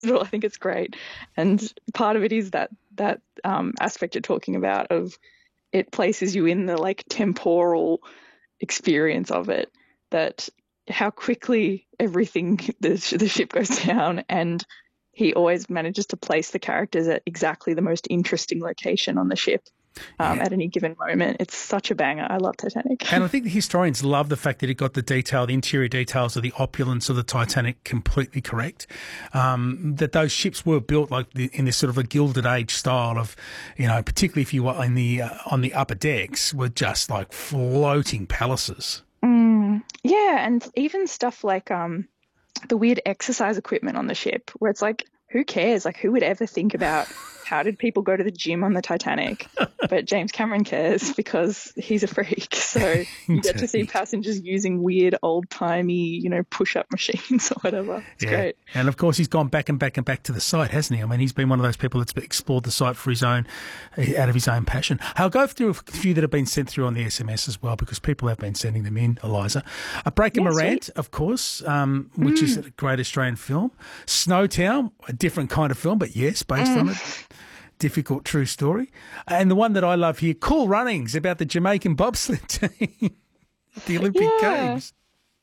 at all. I think it's great, and part of it is that aspect you're talking about of it places you in the like temporal experience of it. That how quickly everything the ship goes down, and he always manages to place the characters at exactly the most interesting location on the ship Yeah. at any given moment. It's such a banger. I love Titanic. And I think the historians love the fact that it got the interior details of the opulence of the Titanic completely correct. That those ships were built like in this sort of a Gilded Age style of, particularly if you were in the on the upper decks, were just like floating palaces. Yeah, and even stuff like the weird exercise equipment on the ship, where it's like, who cares? Like, who would ever think about how did people go to the gym on the Titanic? But James Cameron cares because he's a freak. So you get to see passengers using weird old-timey, push-up machines or whatever. It's great. And of course, he's gone back and back and back to the site, hasn't he? I mean, he's been one of those people that's explored the site for out of his own passion. I'll go through a few that have been sent through on the SMS as well, because people have been sending them in, Eliza. A Breaker Morant, of course, which is a great Australian film. Snowtown, a different kind of film, but yes, based on it. Difficult true story. And the one that I love here, Cool Runnings, about the Jamaican bobsled team at the Olympic Games.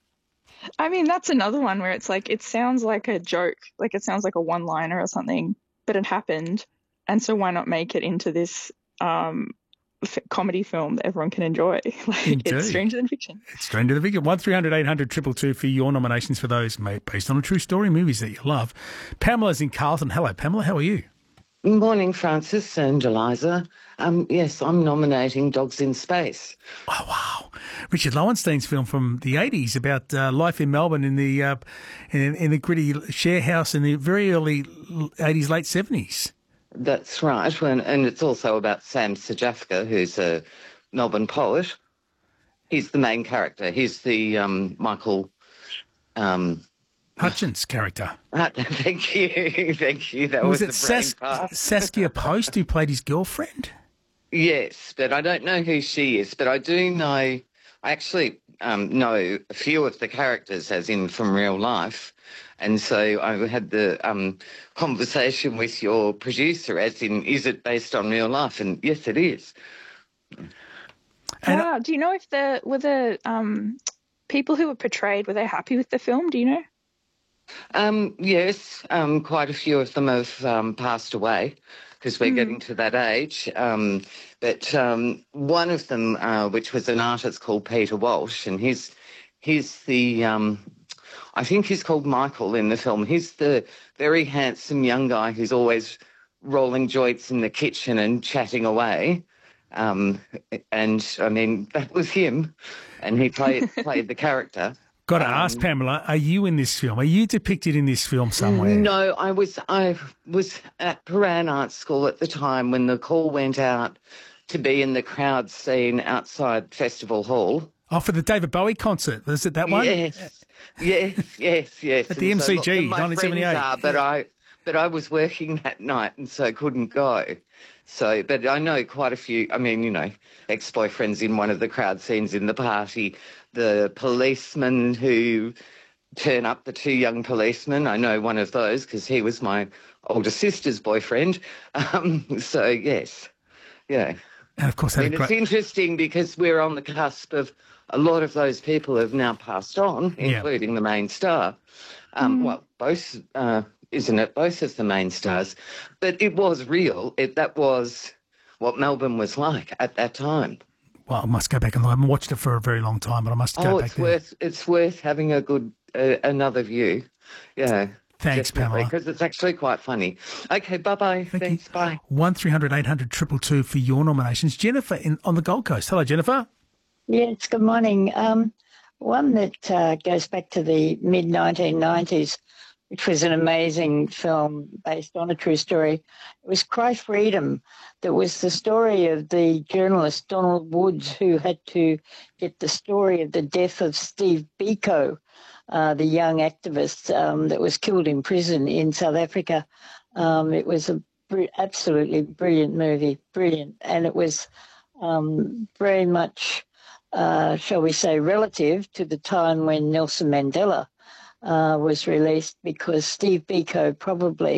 I mean, that's another one where it's like, it sounds like a joke, like it sounds like a one-liner or something, but it happened. And so why not make it into this comedy film that everyone can enjoy? It's stranger than fiction. It's stranger than fiction. 1300 800 222 for your nominations for those based on a true story movies that you love. Pamela's in Carlton. Hello, Pamela. How are you? Good morning, Francis and Eliza. Yes, I'm nominating Dogs in Space. Oh, wow. Richard Lowenstein's film from the 80s about life in Melbourne in the gritty share house in the very early 80s, late 70s. That's right. And it's also about Sam Sajafka, who's a Melbourne poet. He's the main character. He's the Michael... Hutchins character. Thank you. Thank you. That was it Saskia Post who played his girlfriend? Yes, but I don't know who she is. But I do know, I actually know a few of the characters, as in from real life. And so I had the conversation with your producer, as in, is it based on real life? And yes, it is. And, do you know if were the people who were portrayed, were they happy with the film? Do you know? Yes, quite a few of them have passed away because we're getting to that age. But one of them, which was an artist called Peter Walsh, and he's the, I think he's called Michael in the film. He's the very handsome young guy who's always rolling joints in the kitchen and chatting away. And I mean, that was him, and he played the character. Got to ask, Pamela, are you in this film? Are you depicted in this film somewhere? No, I was at Paran Art School at the time when the call went out to be in the crowd scene outside Festival Hall. Oh, for the David Bowie concert. Was it that one? Yes. At the MCG, 1978. But I was working that night and so couldn't go. So, but I know quite a few, ex-boyfriends in one of the crowd scenes in the party, the policeman who turn up, the two young policemen. I know one of those because he was my older sister's boyfriend. So, yes, yeah. And, of course, it's interesting because we're on the cusp of a lot of those people have now passed on, including the main star. Well, both... isn't it? Both of the main stars. But it was real. That was what Melbourne was like at that time. Well, I must go back and look. I haven't watched it for a very long time, but I must go back there. It's worth having a good another view. Yeah. Thanks, Pamela. Because it's actually quite funny. Okay, bye-bye. Thanks, bye. 1300 800 222 for your nominations. Jennifer on the Gold Coast. Hello, Jennifer. Yes, good morning. One that goes back to the mid-1990s, which was an amazing film based on a true story. It was Cry Freedom. That was the story of the journalist Donald Woods, who had to get the story of the death of Steve Biko, the young activist that was killed in prison in South Africa. It was a absolutely brilliant movie, brilliant. And it was very much, shall we say, relative to the time when Nelson Mandela was released because Steve Biko probably